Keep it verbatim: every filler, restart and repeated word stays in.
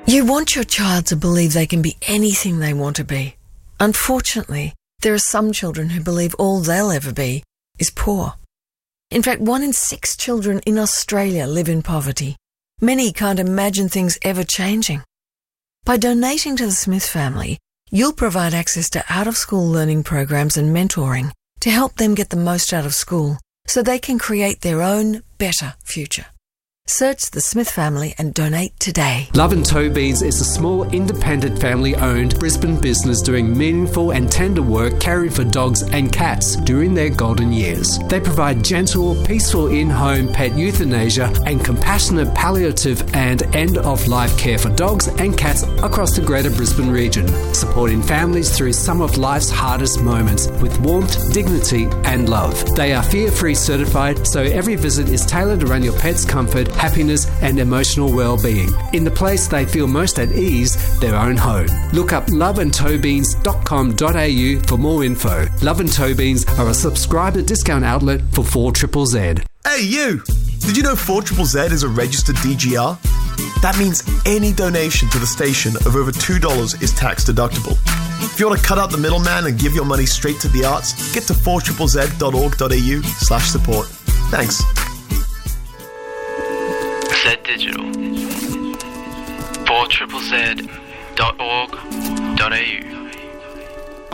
You want your child to believe they can be anything they want to be. Unfortunately, there are some children who believe all they'll ever be is poor. In fact, one in six children in Australia live in poverty. Many can't imagine things ever changing. By donating to the Smith family, you'll provide access to out-of-school learning programs and mentoring to help them get the most out of school so they can create their own better future. Search the Smith family and donate today. Love and Toe Beans is a small, independent, family-owned Brisbane business doing meaningful and tender work caring for dogs and cats during their golden years. They provide gentle, peaceful in-home pet euthanasia and compassionate palliative and end-of-life care for dogs and cats across the Greater Brisbane region, supporting families through some of life's hardest moments with warmth, dignity and love. They are fear-free certified, so every visit is tailored around your pet's comfort, happiness and emotional well-being in the place they feel most at ease, their own home. Look up love and toe beans dot com dot a u for more info. Love and Toe Beans are a subscriber discount outlet for four Z Z Z. Hey you! Did you know four Z Z Z is a registered D G R? That means any donation to the station of over two dollars is tax deductible. If you want to cut out the middleman and give your money straight to the arts, get to four z z z dot org dot a u slash support. Thanks. Z Digital. four z z z dot org dot a u